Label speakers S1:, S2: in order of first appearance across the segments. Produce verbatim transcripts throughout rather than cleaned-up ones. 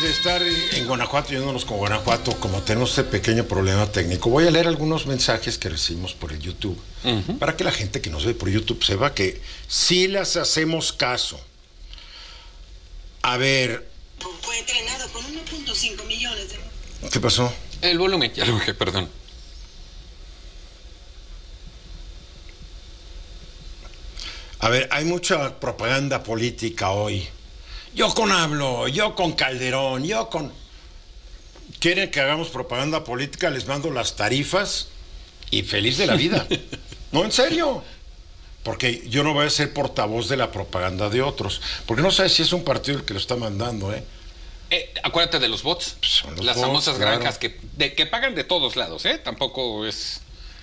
S1: de estar en Guanajuato, yéndonos con Guanajuato, como tenemos este pequeño problema técnico, voy a leer algunos mensajes que recibimos por el YouTube, uh-huh. para que la gente que nos ve por YouTube sepa que sí les hacemos caso. A ver...
S2: Fue entrenado con uno punto cinco millones de...
S1: ¿Qué pasó?
S3: El volumen, ya lo dije, perdón.
S1: A ver, hay mucha propaganda política hoy. Yo con AMLO, yo con Calderón, yo con... ¿Quieren que hagamos propaganda política? Les mando las tarifas y feliz de la vida. No, en serio. Porque yo no voy a ser portavoz de la propaganda de otros. Porque no sabes si es un partido el que lo está mandando, ¿eh?
S3: eh acuérdate de los bots. Pues son los las bots, famosas claro. granjas que, de, que pagan de todos lados, ¿eh? Tampoco es...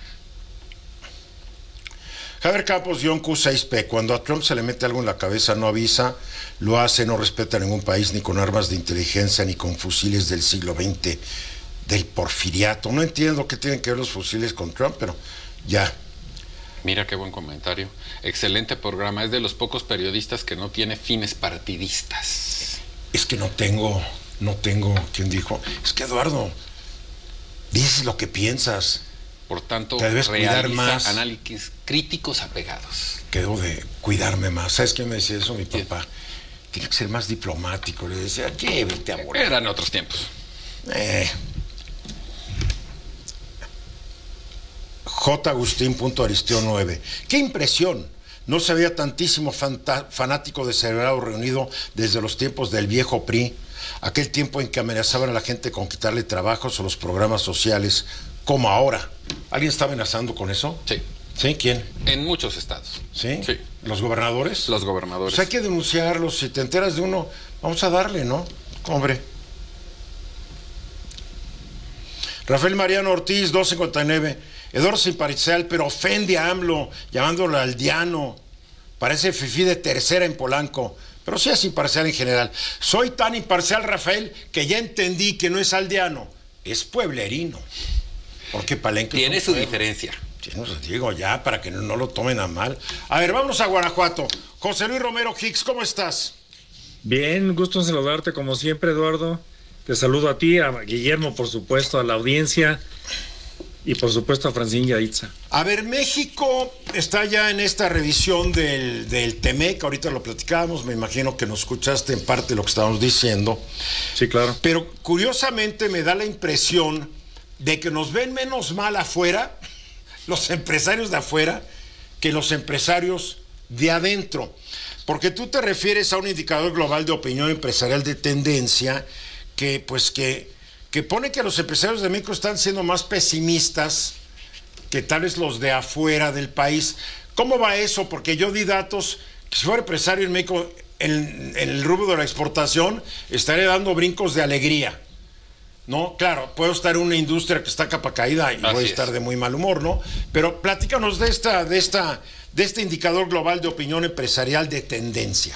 S1: Javier Campos, guión Q seis P, cuando a Trump se le mete algo en la cabeza, no avisa, lo hace, no respeta a ningún país, ni con armas de inteligencia, ni con fusiles del siglo veinte, del porfiriato. No entiendo qué tienen que ver los fusiles con Trump, pero ya.
S3: Mira qué buen comentario. Excelente programa, es de los pocos periodistas que no tiene fines partidistas.
S1: Es que no tengo, no tengo, ¿quién dijo? Es que Eduardo, dices lo que piensas.
S3: Por tanto,
S1: te debes cuidar más.
S3: Análisis críticos apegados.
S1: Que debo de cuidarme más. ¿Sabes quién me decía eso? Mi papá. Tiene que ser más diplomático. Le decía, ¿qué? Vete a morir.
S3: Eran otros tiempos.
S1: Eh. J. Agustín.aristeo nueve. ¡Qué impresión! No se veía tantísimo fanta- fanático descerebrado reunido desde los tiempos del viejo P R I, aquel tiempo en que amenazaban a la gente con quitarle trabajos o los programas sociales, como ahora. ¿Alguien está amenazando con eso?
S3: Sí.
S1: ¿Sí? ¿Quién?
S3: En muchos estados.
S1: ¿Sí?
S3: Sí.
S1: ¿Los gobernadores?
S3: Los gobernadores.
S1: Pues hay que denunciarlos. Si te enteras de uno, vamos a darle, ¿no? Hombre. Rafael Mariano Ortiz, dos cincuenta y nueve. Eduardo es imparcial, pero ofende a AMLO, llamándolo aldeano. Parece fifí de tercera en Polanco. Pero sí es imparcial en general. Soy tan imparcial, Rafael, que ya entendí que no es aldeano, es pueblerino. Porque Palenque
S3: tiene su
S1: pueblo.
S3: diferencia.
S1: Sí, no les digo ya, para que no, no lo tomen a mal. A ver, vámonos a Guanajuato. José Luis Romero Hicks, ¿cómo estás?
S4: Bien, gusto en saludarte como siempre, Eduardo. Te saludo a ti, a Guillermo, por supuesto, a la audiencia y por supuesto a Francín y a Itza.
S1: A ver, México está ya en esta revisión del, del Temec, ahorita lo platicábamos, me imagino que nos escuchaste en parte lo que estábamos diciendo.
S4: Sí, claro.
S1: Pero curiosamente me da la impresión de que nos ven menos mal afuera, los empresarios de afuera, que los empresarios de adentro. Porque tú te refieres a un indicador global de opinión empresarial de tendencia que, pues, que, que pone que los empresarios de México están siendo más pesimistas que tal vez los de afuera del país. ¿Cómo va eso? Porque yo di datos que si fuera empresario en México, en, en el rubro de la exportación, estaría dando brincos de alegría. No, claro, puedo estar en una industria que está capa caída y
S3: Así
S1: voy a estar
S3: es.
S1: de muy mal humor, ¿no? Pero platícanos de esta, de esta, de este indicador global de opinión empresarial de tendencia.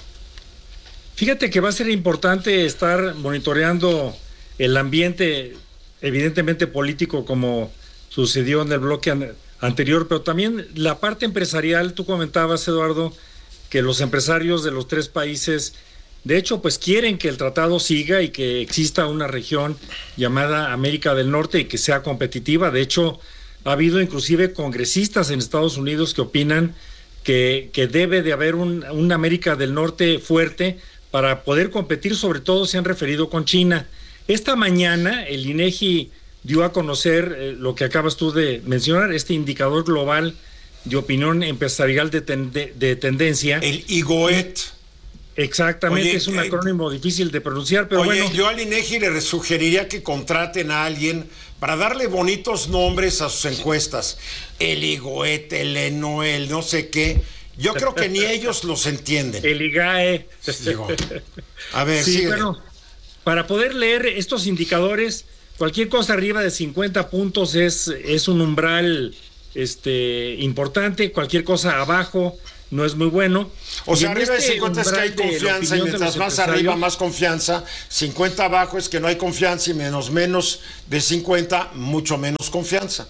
S4: Fíjate que va a ser importante estar monitoreando el ambiente, evidentemente político, como sucedió en el bloque an- anterior, pero también la parte empresarial. Tú comentabas, Eduardo, que los empresarios de los tres países, de hecho, pues quieren que el tratado siga y que exista una región llamada América del Norte y que sea competitiva. De hecho, ha habido inclusive congresistas en Estados Unidos que opinan que, que debe de haber un, una América del Norte fuerte para poder competir, sobre todo se han referido con China. Esta mañana el INEGI dio a conocer eh, lo que acabas tú de mencionar, este indicador global de opinión empresarial de, ten, de, de tendencia.
S1: El IGOET.
S4: Exactamente,
S1: Oye,
S4: es un
S1: eh,
S4: acrónimo difícil de pronunciar, pero
S1: Oye,
S4: bueno.
S1: yo al INEGI le sugeriría que contraten a alguien para darle bonitos nombres a sus encuestas. El IGOET, el ENO, el no sé qué. Yo creo que ni ellos los entienden.
S4: El IGAE.
S1: Digo, a ver,
S4: sí,
S1: síguele.
S4: bueno, para poder leer estos indicadores, cualquier cosa arriba de cincuenta puntos es, es un umbral este, importante, cualquier cosa abajo no es muy bueno.
S1: O
S4: Y
S1: sea,
S4: en
S1: arriba de
S4: este
S1: cincuenta es que hay
S4: umbral de la
S1: confianza y
S4: opinión de
S1: mientras
S4: los
S1: más arriba,
S4: empresarios,
S1: más confianza. cincuenta abajo es que no hay confianza y menos menos de cincuenta, mucho menos confianza.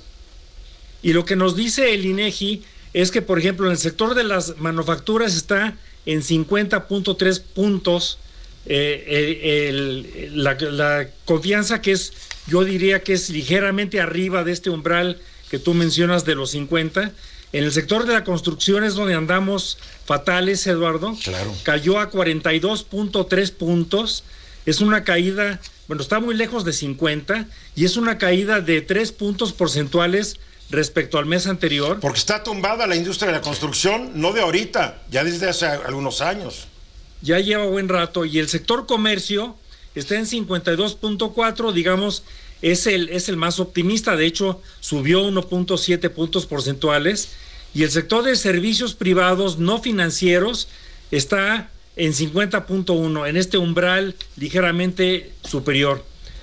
S4: Y lo que nos dice el INEGI es que, por ejemplo, en el sector de las manufacturas está en cincuenta punto tres puntos, eh, el, la, la confianza que es, yo diría que es ligeramente arriba de este umbral que tú mencionas de los cincuenta. En el sector de la construcción es donde andamos fatales, Eduardo.
S1: Claro. Cayó
S4: a cuarenta y dos punto tres puntos. Es una caída, bueno, está muy lejos de cincuenta y es una caída de tres puntos porcentuales respecto al mes anterior.
S1: Porque está tumbada la industria de la construcción, no de ahorita, ya desde hace algunos años.
S4: Ya lleva buen rato. Y el sector comercio está en cincuenta y dos punto cuatro, digamos, es el, es el más optimista. De hecho, subió uno punto siete puntos porcentuales. Y el sector de servicios privados no financieros está en cincuenta punto uno, en este umbral ligeramente superior.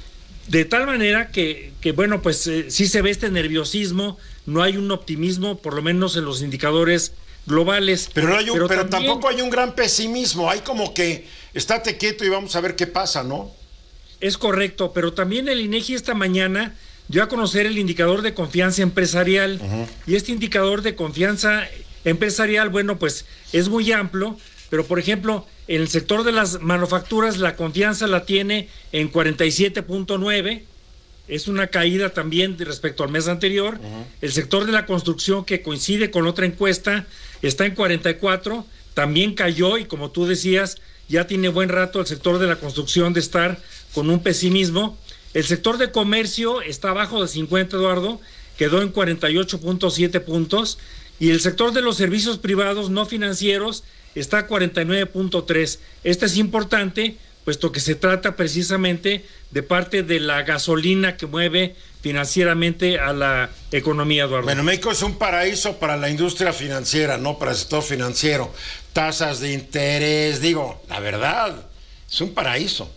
S4: De tal manera que, que bueno, pues eh, sí se ve este nerviosismo, no hay un optimismo, por lo menos en los indicadores globales.
S1: Pero, no hay un, pero, pero
S4: también,
S1: tampoco hay un gran pesimismo, hay como que estate quieto y vamos a ver qué pasa, ¿no?
S4: Es correcto, pero también el INEGI esta mañana dio a conocer el indicador de confianza empresarial. Uh-huh. Y este indicador de confianza empresarial, bueno, pues es muy amplio, pero por ejemplo, en el sector de las manufacturas la confianza la tiene en cuarenta y siete punto nueve, es una caída también respecto al mes anterior. Uh-huh. El sector de la construcción, que coincide con otra encuesta, está en cuarenta y cuatro, también cayó, y como tú decías, ya tiene buen rato el sector de la construcción de estar con un pesimismo. El sector de comercio está abajo de cincuenta, Eduardo, quedó en cuarenta y ocho punto siete puntos, y el sector de los servicios privados no financieros está a cuarenta y nueve punto tres. Este es importante, puesto que se trata precisamente de parte de la gasolina que mueve financieramente a la economía, Eduardo.
S1: Bueno, México es un paraíso para la industria financiera, no para el sector financiero. Tasas de interés, digo, la verdad, es un paraíso.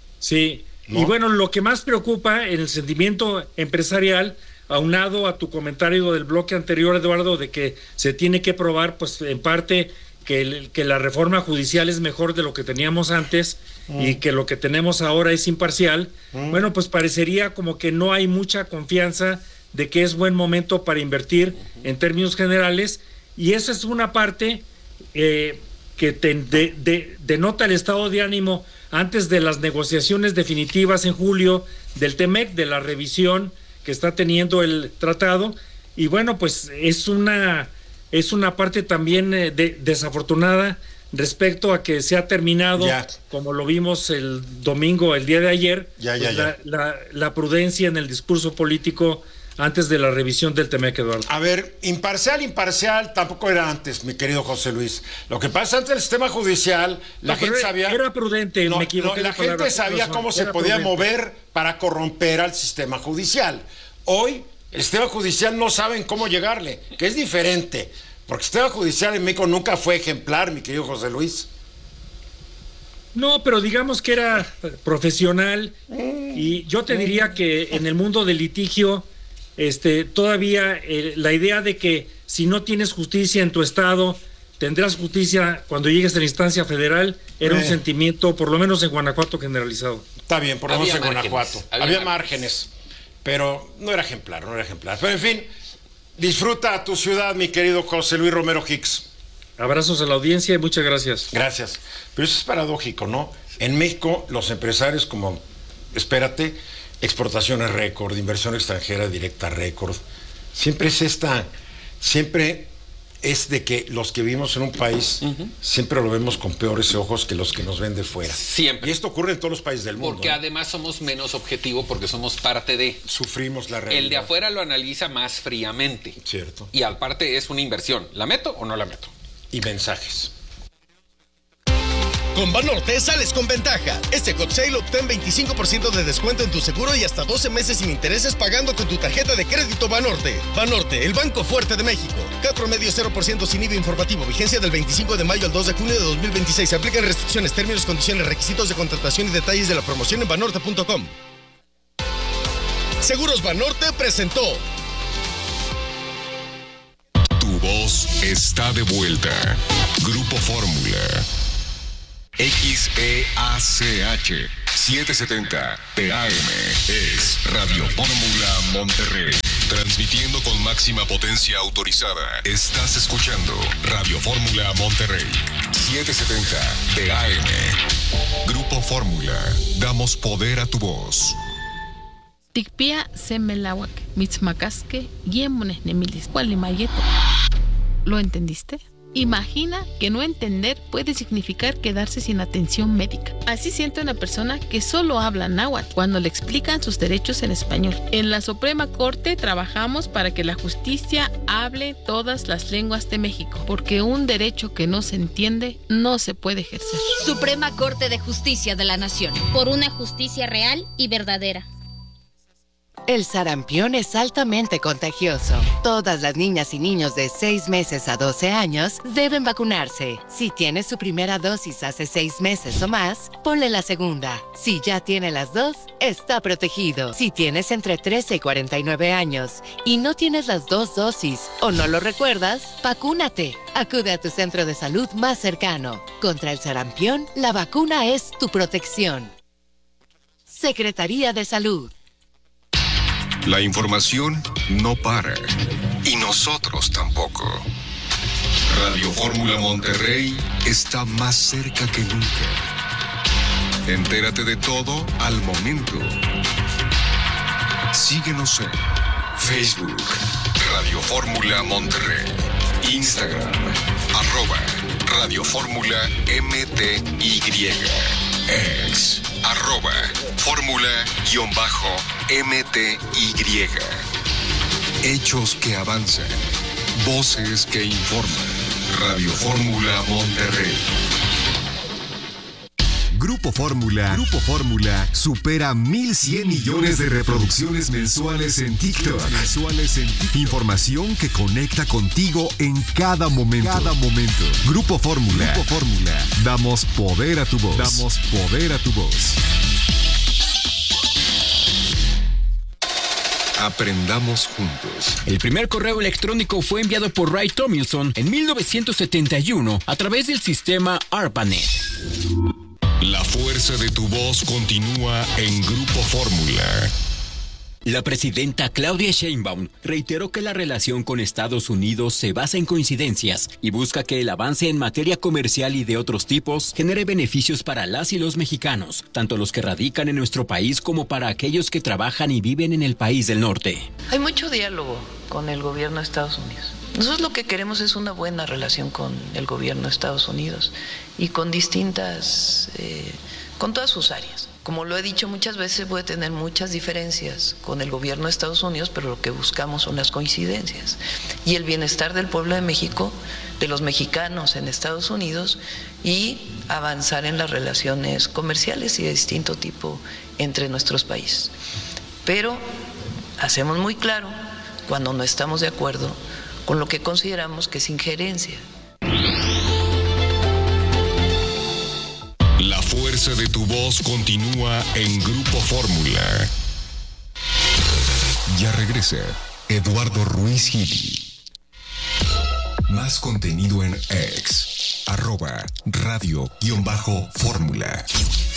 S4: Sí, ¿no? Y bueno, lo que más preocupa en el sentimiento empresarial, aunado a tu comentario del bloque anterior, Eduardo, de que se tiene que probar, pues en parte, que, el, que la reforma judicial es mejor de lo que teníamos antes mm. y que lo que tenemos ahora es imparcial, mm. bueno, pues parecería como que no hay mucha confianza de que es buen momento para invertir uh-huh. en términos generales, y esa es una parte eh, que te, de, de, denota el estado de ánimo antes de las negociaciones definitivas en julio del TEMEC, de la revisión que está teniendo el tratado. Y bueno, pues es una es una parte también eh, de, desafortunada respecto a que se ha terminado, ya. como lo vimos el domingo, el día de ayer,
S1: ya, ya,
S4: pues
S1: ya.
S4: La, la, la prudencia en el discurso político antes de la revisión del TEMEC, Eduardo.
S1: A ver, imparcial, imparcial tampoco era antes, mi querido José Luis. Lo que pasa antes del sistema judicial, la no, gente sabía...
S4: Era prudente,
S1: no,
S4: me equivoqué.
S1: No, la gente palabra, sabía cómo se podía prudente. mover para corromper al sistema judicial. Hoy, el sistema judicial no saben cómo llegarle, que es diferente. Porque el sistema judicial en México nunca fue ejemplar, mi querido José Luis.
S4: No, pero digamos que era profesional, y yo te diría que en el mundo del litigio, este, todavía eh, la idea de que si no tienes justicia en tu estado, tendrás justicia cuando llegues a la instancia federal, era eh. un sentimiento, por lo menos en Guanajuato, generalizado.
S1: Está bien, por lo menos en
S3: márgenes,
S1: Guanajuato.
S3: Había,
S1: había
S3: márgenes.
S1: márgenes, pero no era ejemplar, no era ejemplar. Pero en fin, disfruta a tu ciudad, mi querido José Luis Romero Hicks.
S4: Abrazos a la audiencia y muchas gracias.
S1: Gracias. Pero eso es paradójico, ¿no? En México, los empresarios, como, espérate, exportaciones récord, inversión extranjera directa récord, siempre es esta, siempre es de que los que vivimos en un país, uh-huh. siempre lo vemos con peores ojos que los que nos ven de fuera.
S3: Siempre.
S1: Y esto ocurre en todos los países del mundo.
S3: Porque
S1: ¿no?
S3: además somos menos objetivos porque somos parte de...
S1: Sufrimos la realidad.
S3: El de afuera lo analiza más fríamente.
S1: Cierto.
S3: Y aparte es una inversión. ¿La meto o no la meto?
S1: Y mensajes.
S5: Con Banorte sales con ventaja. Este hot sale obtén veinticinco por ciento de descuento en tu seguro y hasta doce meses sin intereses pagando con tu tarjeta de crédito Banorte. Banorte, el banco fuerte de México. C A T promedio cero por ciento sin I V A informativo. Vigencia del veinticinco de mayo al dos de junio de dos mil veintiséis. Se aplican restricciones, términos, condiciones, requisitos de contratación y detalles de la promoción en banorte punto com. Seguros Banorte presentó.
S6: Tu voz está de vuelta. Grupo Fórmula. X E A C H setecientos setenta T A M es Radio Fórmula Monterrey. Transmitiendo con máxima potencia autorizada. Estás escuchando Radio Fórmula Monterrey. setecientos setenta T A M. Grupo Fórmula. Damos poder a tu voz.
S7: Tikpia semelawak, mitzmacasque, yemones nemilis, cualimayeto. ¿Lo entendiste? Imagina que no entender puede significar quedarse sin atención médica. Así siente una persona que solo habla náhuatl cuando le explican sus derechos en español. En la Suprema Corte trabajamos para que la justicia hable todas las lenguas de México, porque un derecho que no se entiende no se puede ejercer.
S8: Suprema Corte de Justicia de la Nación.
S9: Por una justicia real y verdadera.
S10: El sarampión es altamente contagioso. Todas las niñas y niños de seis meses a doce años deben vacunarse. Si tiene su primera dosis hace seis meses o más, ponle la segunda. Si ya tiene las dos, está protegido. Si tienes entre trece y cuarenta y nueve años y no tienes las dos dosis o no lo recuerdas, vacúnate. Acude a tu centro de salud más cercano. Contra el sarampión, la vacuna es tu protección. Secretaría de Salud.
S6: La información no para. Y nosotros tampoco. Radio Fórmula Monterrey está más cerca que nunca. Entérate de todo al momento. Síguenos en Facebook, Radio Fórmula Monterrey. Instagram, arroba Radio Fórmula M T Y. Ex, arroba Fórmula-M T Y. Hechos que avanzan. Voces que informan. Radio Fórmula Monterrey.
S11: Grupo Fórmula, Grupo Fórmula supera mil cien millones de reproducciones mensuales en TikTok. Mensuales en TikTok. Información que conecta contigo en cada momento. Cada momento. Grupo Fórmula. Grupo Fórmula. Damos poder a tu voz. Damos poder a tu voz.
S6: Aprendamos juntos.
S12: El primer correo electrónico fue enviado por Ray Tomlinson en mil novecientos setenta y uno a través del sistema ARPANET.
S6: La fuerza de tu voz continúa en Grupo Fórmula.
S12: La presidenta Claudia Sheinbaum reiteró que la relación con Estados Unidos se basa en coincidencias y busca que el avance en materia comercial y de otros tipos genere beneficios para las y los mexicanos, tanto los que radican en nuestro país como para aquellos que trabajan y viven en el país del norte.
S13: Hay mucho diálogo con el gobierno de Estados Unidos. Nosotros lo que queremos es una buena relación con el gobierno de Estados Unidos y con distintas, eh, con todas sus áreas. Como lo he dicho muchas veces, puede tener muchas diferencias con el gobierno de Estados Unidos, pero lo que buscamos son las coincidencias. Y el bienestar del pueblo de México, de los mexicanos en Estados Unidos, y avanzar en las relaciones comerciales y de distinto tipo entre nuestros países. Pero hacemos muy claro cuando no estamos de acuerdo con lo que consideramos que es injerencia.
S6: La fuerza de tu voz continúa en Grupo Fórmula. Ya regresa Eduardo Ruiz Gili. Más contenido en X, arroba radio-fórmula.